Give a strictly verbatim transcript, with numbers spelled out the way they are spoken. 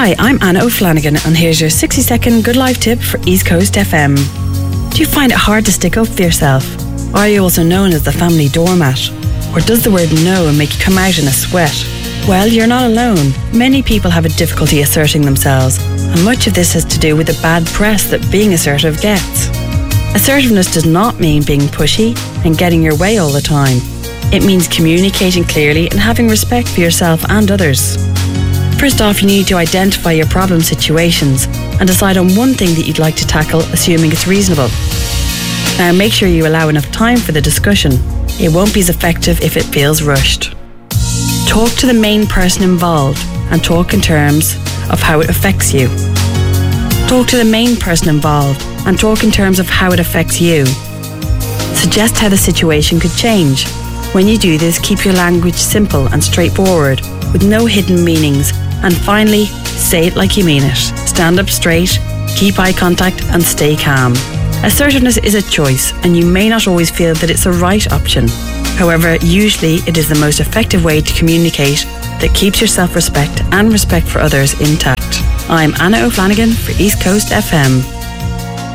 Hi, I'm Anna O'Flanagan, and here's your sixty second Good Life tip for East Coast F M. Do you find it hard to stick up for yourself? Are you also known as the family doormat? Or does the word no make you come out in a sweat? Well, you're not alone. Many people have a difficulty asserting themselves, and much of this has to do with the bad press that being assertive gets. Assertiveness does not mean being pushy and getting your way all the time. It means communicating clearly and having respect for yourself and others. First off, you need to identify your problem situations and decide on one thing that you'd like to tackle, assuming it's reasonable. Now, make sure you allow enough time for the discussion. It won't be as effective if it feels rushed. Talk to the main person involved and talk in terms of how it affects you. Talk to the main person involved and talk in terms of how it affects you. Suggest how the situation could change. When you do this, keep your language simple and straightforward, with no hidden meanings. And finally, say it like you mean it. Stand up straight, keep eye contact, and stay calm. Assertiveness is a choice, and you may not always feel that it's the right option. However, usually it is the most effective way to communicate that keeps your self-respect and respect for others intact. I'm Anna O'Flanagan for East Coast F M.